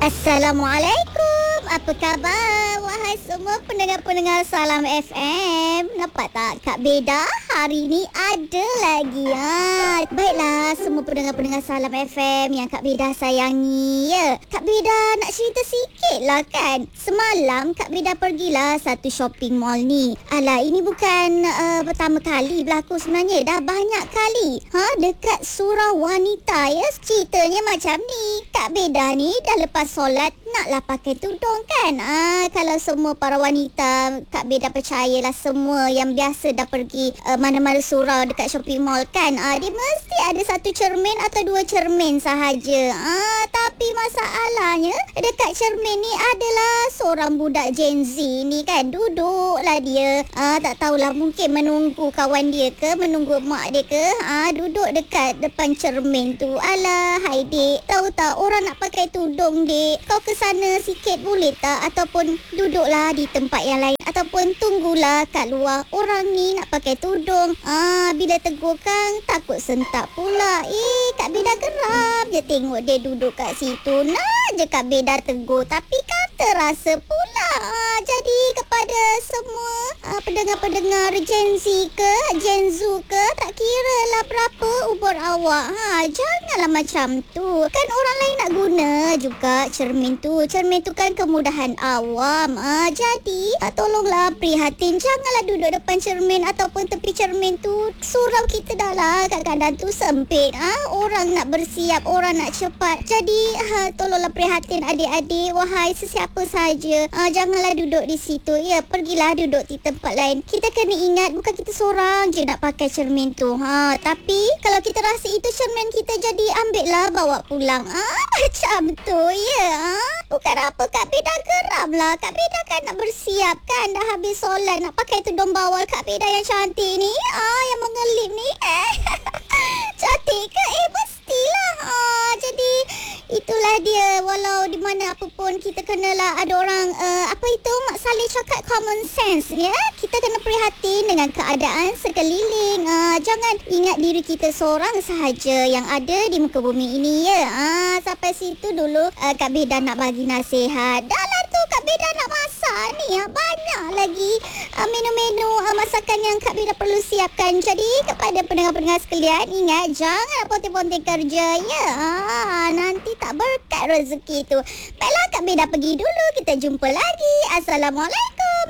Assalamualaikum. Apa khabar? Wahai semua pendengar-pendengar Salam FM. Nampak tak Kak Beda hari ni ada lagi. Baiklah semua pendengar-pendengar Salam FM yang Kak Beda sayangi. Ya, Kak Beda nak cerita sikit lah kan. Semalam Kak Beda pergilah satu shopping mall ni. Alah, ini bukan pertama kali berlaku sebenarnya. Dah banyak kali. Dekat surau wanita ya. Ceritanya macam ni. Kak Beda ni dah lepas solat naklah pakai tudung kan. Kalau semua para wanita, Kak Beda percayalah semua yang biasa dah pergi mana-mana surau dekat shopping mall kan. Dia mesti ada satu cermin atau dua cermin sahaja. Tapi masalahnya dekat cermin ni adalah seorang budak Gen Z ni kan. Duduklah dia. Tak tahulah, mungkin menunggu kawan dia ke, menunggu mak dia ke. Duduk dekat depan cermin tu. Alah, hai dek, tahu tak orang nak pakai tudung dek, kau ke sana sikit boleh tak? Ataupun duduklah di tempat yang lain, ataupun tunggulah kat luar. Orang ni nak pakai tudung. Bila tegur kan takut sentak pula. Kak Beda geram je tengok dia duduk kat situ. Nak je Kak Beda tegur, tapi kata rasa pula. Jadi kepada semua pendengar-pendengar Gen Z ke, Gen Z ke, tak kira lah berapa umur awak. Janganlah macam tu. Kan orang lain nak guna juga cermin tu. Cermin tu kan kemudahan awam. Jadi tolonglah prihatin. Janganlah duduk depan cermin ataupun tepi cermin tu. Surau kita dah lah kadang-kadang tu sempit. Orang nak bersiap, orang nak cepat. Jadi tolonglah prihatin adik-adik. Wahai sesiapa saja, janganlah duduk di situ. Ya, pergilah duduk di tempat lain. Kita kena ingat bukan kita seorang je nak pakai cermin tu. Tapi kalau kita rasa itu cermin kita, jadi ambil lah bawa pulang. Macam tu ya. Bukan apa Kak Beda geram lah. Kak Beda kan nak bersiap kan. Dah habis solat nak pakai tudung bawal Kak Beda yang cantik ni. Yang mengelip ni. Cantik ke? Mestilah. Jadi itulah dia. Walau di mana apa pun kita kenalah ada orang apa itu Mak Saleh cakap common sense ya. Kita kena prihatin dengan keadaan sekeliling. Jangan ingat diri kita seorang sahaja yang ada di muka bumi ini ya. Sampai situ dulu Kak Beda nak bagi nasihat. Dalam tu Kak Beda nak masak ni. Banyak lagi menu-menu masakan yang Kak Beda perlu siapkan. Jadi kepada pendengar-pendengar sekalian, ingat jangan ponteng-ponteng kerja ya. Nanti tak berkat rezeki tu. Baiklah Kak Beda pergi dulu. Kita jumpa lagi. Assalamualaikum.